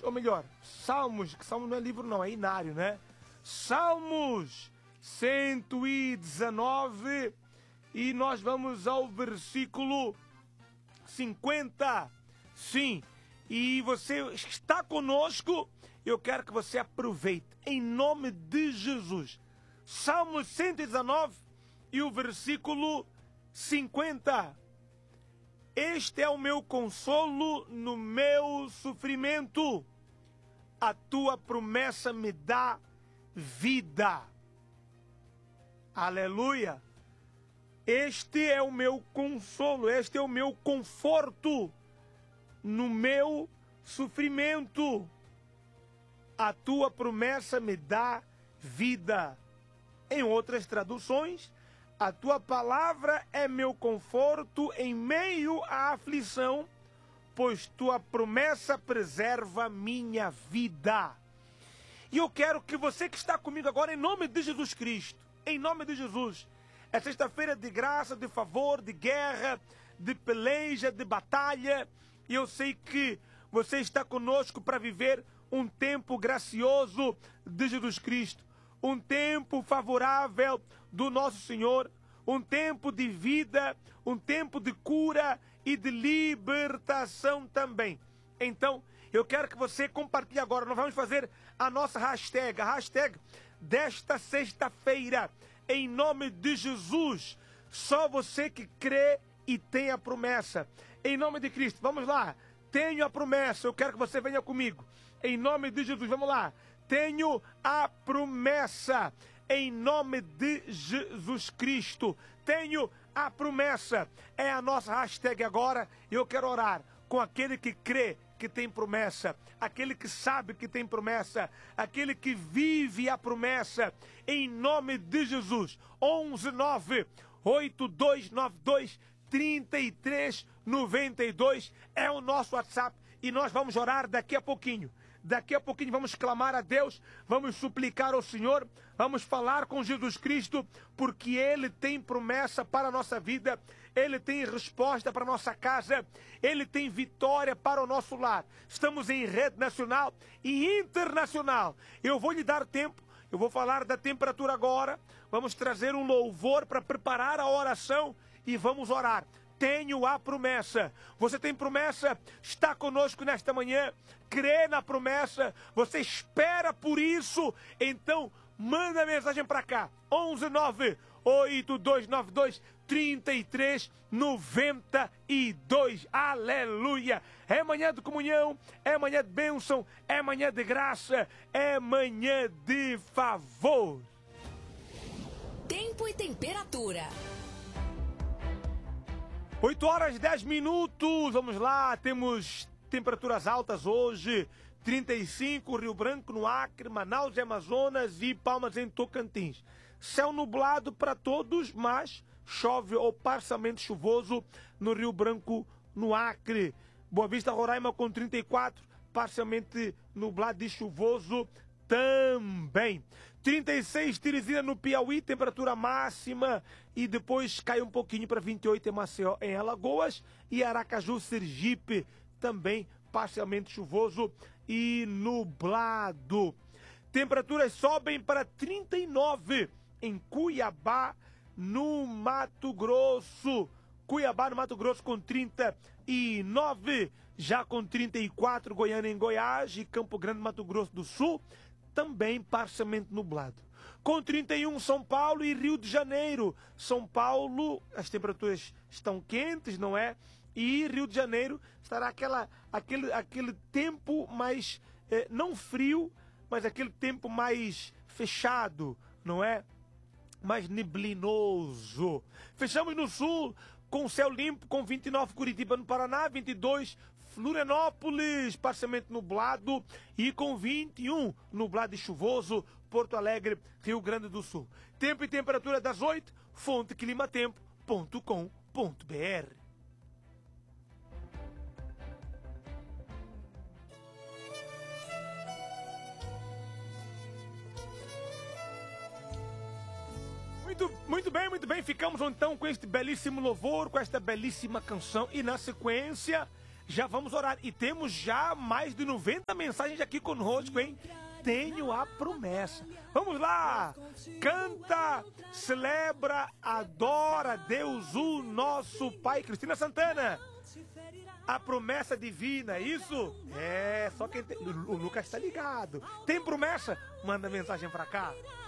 ou melhor, Salmos, que Salmo não é livro não, é inário, né? Salmos 119 e nós vamos ao versículo 50. Sim, e você está conosco, eu quero que você aproveite, em nome de Jesus. Salmos 119 e o versículo 50. Este é o meu consolo no meu sofrimento. A tua promessa me dá vida. Aleluia. Este é o meu consolo, este é o meu conforto no meu sofrimento. A tua promessa me dá vida. Em outras traduções, a tua palavra é meu conforto em meio à aflição, pois tua promessa preserva minha vida. E eu quero que você que está comigo agora, em nome de Jesus Cristo, em nome de Jesus, é sexta-feira de graça, de favor, de guerra, de peleja, de batalha, e eu sei que você está conosco para viver um tempo gracioso de Jesus Cristo, um tempo favorável do nosso Senhor, um tempo de vida, um tempo de cura e de libertação também. Então, eu quero que você compartilhe agora. Nós vamos fazer a nossa hashtag, a hashtag desta sexta-feira, em nome de Jesus. Só você que crê e tem a promessa. Em nome de Cristo, vamos lá. Tenho a promessa, eu quero que você venha comigo. Em nome de Jesus, vamos lá. Tenho a promessa. Em nome de Jesus Cristo. Tenho a promessa. É a nossa hashtag agora. Eu quero orar com aquele que crê que tem promessa, aquele que sabe que tem promessa, aquele que vive a promessa. Em nome de Jesus. 11982923392 é o nosso WhatsApp e nós vamos orar daqui a pouquinho. Daqui a pouquinho vamos clamar a Deus, vamos suplicar ao Senhor, vamos falar com Jesus Cristo, porque Ele tem promessa para a nossa vida, Ele tem resposta para a nossa casa, Ele tem vitória para o nosso lar. Estamos em rede nacional e internacional. Eu vou lhe dar tempo, eu vou falar da temperatura agora, vamos trazer um louvor para preparar a oração e vamos orar. Tenho a promessa. Você tem promessa? Está conosco nesta manhã? Crê na promessa? Você espera por isso? Então, manda a mensagem para cá. 11982923392. Aleluia! É manhã de comunhão, é manhã de bênção, é manhã de graça, é manhã de favor. Tempo e temperatura. 8 horas 10 minutos, vamos lá, temos temperaturas altas hoje, 35, Rio Branco no Acre, Manaus e Amazonas e Palmas em Tocantins. Céu nublado para todos, mas chove ou parcialmente chuvoso no Rio Branco no Acre. Boa Vista, Roraima com 34, parcialmente nublado e chuvoso também. 36, Teresina no Piauí, temperatura máxima, e depois cai um pouquinho para 28 em Maceió, em Alagoas, e Aracaju, Sergipe, também parcialmente chuvoso e nublado. Temperaturas sobem para 39 em Cuiabá, no Mato Grosso. Cuiabá, no Mato Grosso, com 39, já com 34, Goiânia em Goiás e Campo Grande, Mato Grosso do Sul, também parcialmente nublado. Com 31, São Paulo e Rio de Janeiro. São Paulo, as temperaturas estão quentes, não é? E Rio de Janeiro estará aquele tempo mais, não frio, mas aquele tempo mais fechado, não é? Mais neblinoso. Fechamos no sul, com céu limpo, com 29, Curitiba no Paraná, 22, Florianópolis, parcialmente nublado, e com 21, nublado e chuvoso, Porto Alegre, Rio Grande do Sul. Tempo e temperatura das 8, fonteclimatempo.com.br. Muito bem, ficamos então com este belíssimo louvor, com esta belíssima canção, e na sequência Já vamos orar. E temos já mais de 90 mensagens aqui conosco, hein? Tenho a promessa. Vamos lá! Canta, celebra, adora Deus, o nosso Pai. Cristina Santana. A promessa divina, isso? É, só quem tem... O Lucas está ligado. Tem promessa? Manda mensagem pra cá.